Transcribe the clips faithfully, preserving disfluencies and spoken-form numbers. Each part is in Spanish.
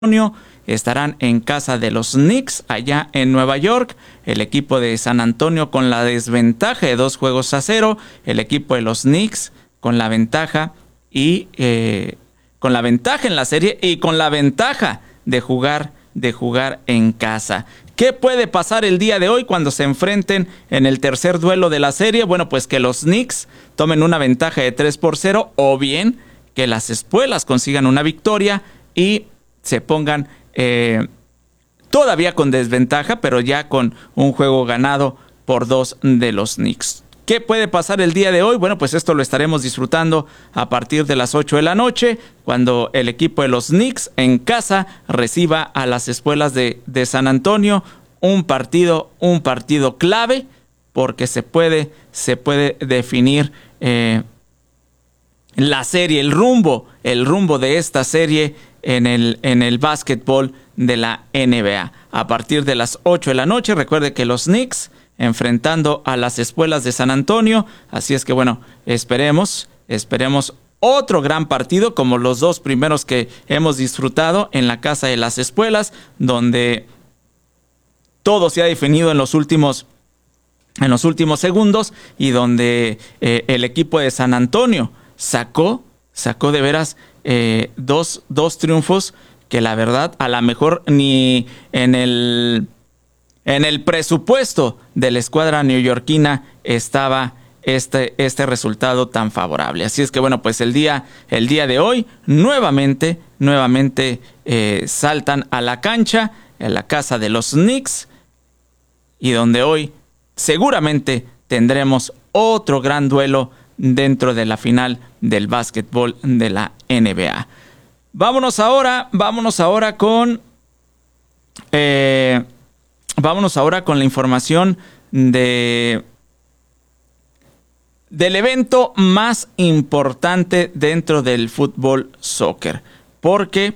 Antonio estarán en casa de los Knicks allá en Nueva York. El equipo de San Antonio con la desventaja de dos juegos a cero. El equipo de los Knicks con la ventaja y eh, con la ventaja en la serie y con la ventaja de jugar de jugar en casa. ¿Qué puede pasar el día de hoy cuando se enfrenten en el tercer duelo de la serie? Bueno, pues que los Knicks tomen una ventaja de tres por cero o bien que las espuelas consigan una victoria y se pongan eh, todavía con desventaja, pero ya con un juego ganado por dos de los Knicks. ¿Qué puede pasar el día de hoy? Bueno, pues esto lo estaremos disfrutando a partir de las ocho de la noche, cuando el equipo de los Knicks en casa reciba a las espuelas de, de San Antonio. Un partido, un partido clave, porque se puede, se puede definir eh, la serie, el rumbo, el rumbo de esta serie en el, en el básquetbol de la N B A. A partir de las ocho de la noche, recuerde que los Knicks enfrentando a las espuelas de San Antonio. Así es que bueno, esperemos, esperemos otro gran partido como los dos primeros que hemos disfrutado en la casa de las espuelas, donde todo se ha definido en los últimos, en los últimos segundos y donde eh, el equipo de San Antonio sacó, sacó de veras eh, dos, dos triunfos que la verdad a lo mejor ni en el... En el presupuesto de la escuadra neoyorquina estaba este, este resultado tan favorable. Así es que bueno, pues el día, el día de hoy nuevamente, nuevamente eh, saltan a la cancha en la casa de los Knicks y donde hoy seguramente tendremos otro gran duelo dentro de la final del básquetbol de la N B A. Vámonos ahora, vámonos ahora con... Eh, Vámonos ahora con la información de, del evento más importante dentro del fútbol soccer. Porque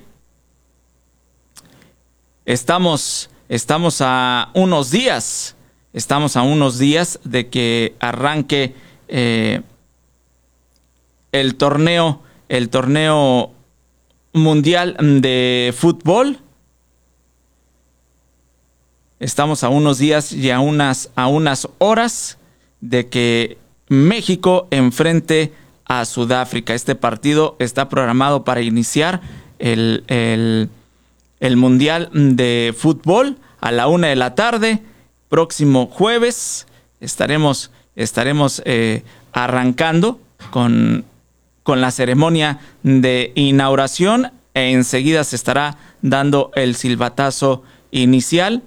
estamos, estamos a unos días, estamos a unos días de que arranque eh, el torneo, el torneo mundial de fútbol. Estamos a unos días y a unas, a unas horas de que México enfrente a Sudáfrica. Este partido está programado para iniciar el, el, el Mundial de Fútbol a la una de la tarde. Próximo jueves estaremos, estaremos eh, arrancando con, con la ceremonia de inauguración e enseguida se estará dando el silbatazo inicial.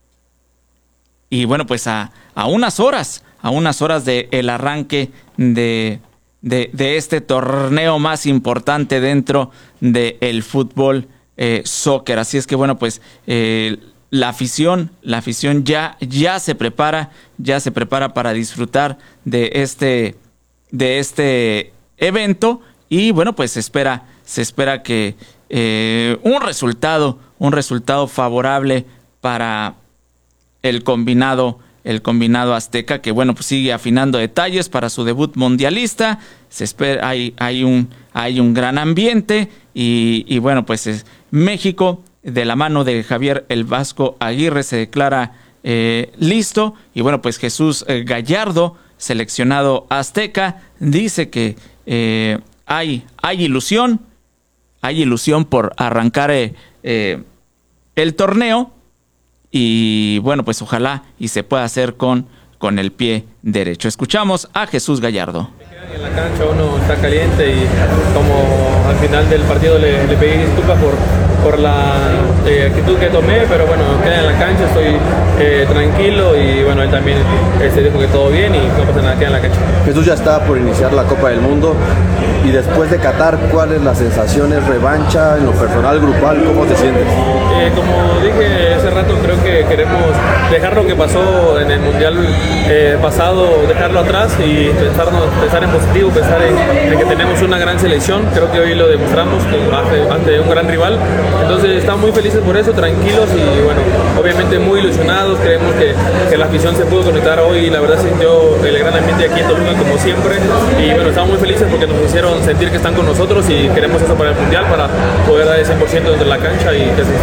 Y bueno, pues a, a unas horas, a unas horas del arranque de, de, de este torneo más importante dentro del fútbol eh, soccer. Así es que bueno, pues eh, la afición, la afición ya, ya se prepara, ya se prepara para disfrutar de este, de este evento. Y bueno, pues se espera, se espera que eh, un resultado, un resultado favorable para el combinado, el combinado azteca, que bueno, pues sigue afinando detalles para su debut mundialista. Se espera, hay, hay un, hay un gran ambiente y, y bueno, pues es, México, de la mano de Javier el Vasco Aguirre, se declara eh, listo. Y bueno, pues Jesús eh, Gallardo, seleccionado azteca, dice que eh, hay, hay ilusión, hay ilusión por arrancar eh, eh, el torneo. Y bueno, pues ojalá y se pueda hacer con, con el pie derecho. Escuchamos a Jesús Gallardo. En la cancha uno está caliente y como al final del partido le, le pedí disculpas por, por la eh, actitud que tomé, pero bueno, queda en la cancha, estoy eh, tranquilo y bueno, él también eh, se dijo que todo bien y no pasa nada, queda en la cancha. Jesús ya está por iniciar la Copa del Mundo y después de Qatar, ¿cuáles las sensaciones, revancha, en lo personal, grupal, cómo te sientes? eh, como dije hace rato, creo que queremos dejar lo que pasó en el Mundial eh, pasado, dejarlo atrás y pensarnos, pensar en positivo, pensar en, en que tenemos una gran selección. Creo que hoy lo demostramos ante, ante un gran rival. Entonces estamos muy felices por eso, tranquilos y bueno, obviamente muy ilusionados. Creemos que, que la afición se pudo conectar hoy y la verdad sintió el gran ambiente aquí en Toluca como siempre. Y bueno, estamos muy felices porque nos hicieron sentir que están con nosotros y queremos eso para el Mundial, para poder dar el cien por ciento dentro de la cancha y que se